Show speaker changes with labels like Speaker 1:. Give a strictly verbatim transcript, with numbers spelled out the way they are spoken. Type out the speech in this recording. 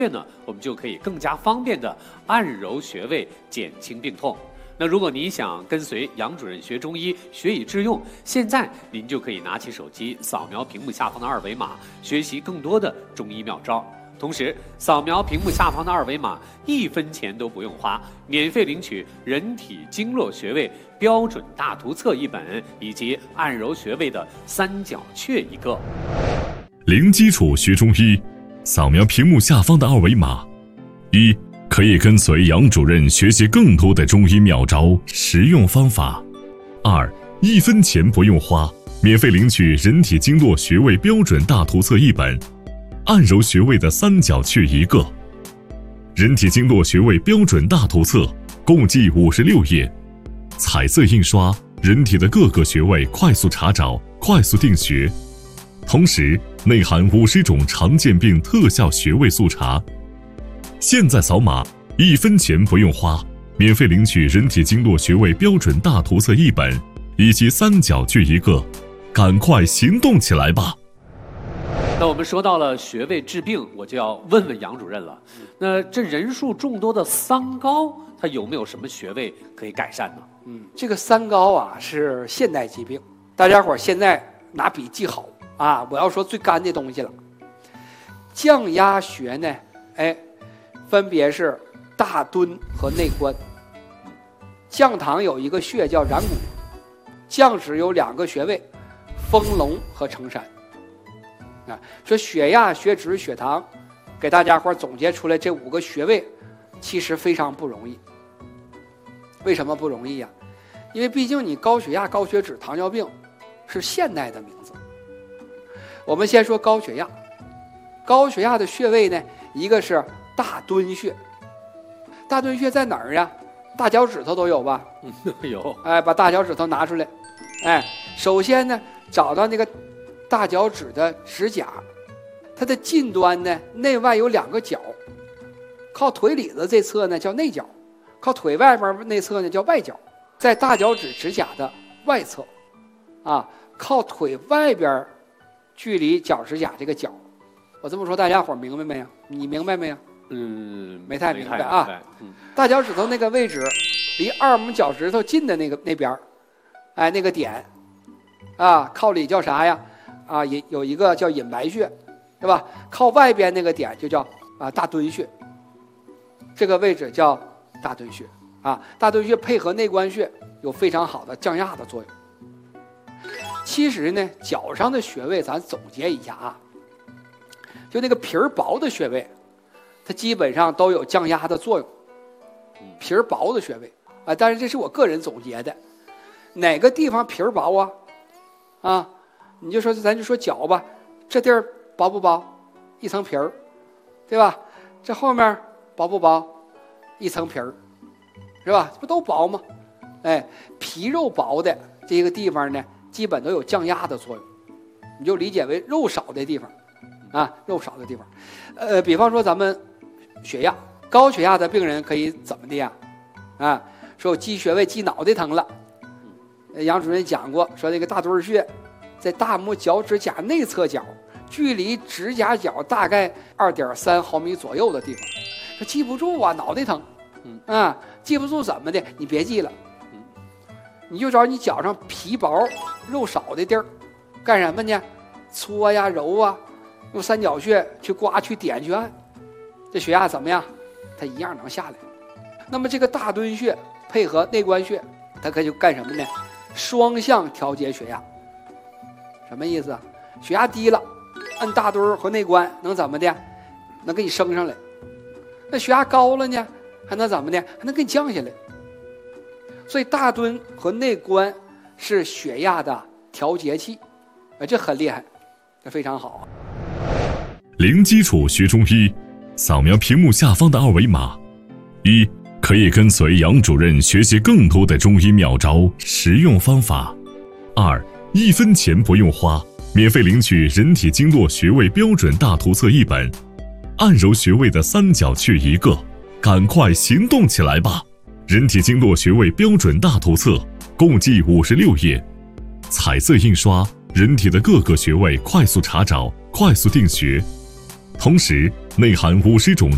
Speaker 1: 呢，我们就可以更加方便的按揉穴位，减轻病痛。那如果你想跟随杨主任学中医，学以致用，现在您就可以拿起手机，扫描屏幕下方的二维码，学习更多的中医妙招。同时，扫描屏幕下方的二维码，一分钱都不用花，免费领取人体经络穴位标准大图册一本，以及按揉穴位的三角穴一个。
Speaker 2: 零基础学中医，扫描屏幕下方的二维码，一可以跟随杨主任学习更多的中医妙招、实用方法；二一分钱不用花，免费领取人体经络穴位标准大图册一本，按揉穴位的三角穴一个。人体经络穴位标准大图册共计五十六页，彩色印刷，人体的各个穴位快速查找、快速定穴，同时内含五十种常见病特效穴位速查。现在扫码，一分钱不用花，免费领取人体经络穴位标准大图册一本，以及三角穴一个，赶快行动起来吧！
Speaker 1: 那我们说到了穴位治病，我就要问问杨主任了。那这人数众多的三高，它有没有什么穴位可以改善呢？
Speaker 3: 嗯，这个三高啊是现代疾病，大家伙现在拿笔记好啊！我要说最干的东西了，降压穴呢，哎，分别是大敦和内关。降堂有一个穴叫然谷，降趾有两个穴位，丰隆和承山。啊，说血压、血脂、血糖，给大家伙总结出来这五个穴位，其实非常不容易。为什么不容易呀？因为毕竟你高血压、高血脂、糖尿病是现代的名字。我们先说高血压，高血压的穴位呢，一个是大敦穴。大敦穴在哪儿呀？大脚趾头都有吧？
Speaker 1: 嗯，有。
Speaker 3: 哎，把大脚趾头拿出来。哎，首先呢，找到那个大脚趾的指甲，它的近端呢，内外有两个角，靠腿里子这侧呢叫内角，靠腿外边内侧呢叫外角。在大脚趾指甲的外侧，啊，靠腿外边距离脚指甲这个角。我这么说，大家伙明白没有？你明白没有？
Speaker 1: 嗯，
Speaker 3: 没太明白啊。
Speaker 1: 明白嗯、
Speaker 3: 大脚趾头那个位置，离二拇脚趾头近的那个那边，哎，那个点，啊，靠里叫啥呀？啊，也有一个叫隐白穴，对吧？靠外边那个点就叫啊大敦穴，这个位置叫大敦穴啊。大敦穴配合内关穴有非常好的降压的作用。其实呢，脚上的穴位咱总结一下啊，就那个皮儿薄的穴位，它基本上都有降压的作用。皮儿薄的穴位啊，但是这是我个人总结的，哪个地方皮儿薄啊？啊？你就说，咱就说脚吧，这地儿薄不薄？一层皮儿，对吧？这后面薄不薄？一层皮儿，是吧？这不都薄吗？哎，皮肉薄的这个地方呢，基本都有降压的作用，你就理解为肉少的地方，啊，肉少的地方。呃，比方说咱们血压，高血压的病人可以怎么的呀？啊，说我记穴位记脑袋疼了，杨主任讲过，说那个大墩穴。在大拇脚趾甲内侧角，距离指甲角大概二点三毫米左右的地方，说记不住啊，脑袋疼，嗯啊，记不住怎么的？你别记了，嗯，你就找你脚上皮薄、肉少的地儿，干什么呢？搓呀、揉啊，用三角穴去刮、去点、去按，这血压怎么样？它一样能下来。那么这个大敦穴配合内关穴，它可以干什么呢？双向调节血压。什么意思啊？血压低了，按大墩和内关能怎么的？能给你升上来。那血压高了呢，还能怎么的？还能给你降下来。所以大墩和内关是血压的调节器，啊，这很厉害，这非常好。
Speaker 2: 零基础学中医，扫描屏幕下方的二维码，一可以跟随杨主任学习更多的中医妙招、实用方法；二。一分钱不用花，免费领取人体经络穴位标准大图册一本，按揉穴位的三角穴一个，赶快行动起来吧！人体经络穴位标准大图册共计五十六页，彩色印刷，人体的各个穴位快速查找、快速定穴，同时内含五十种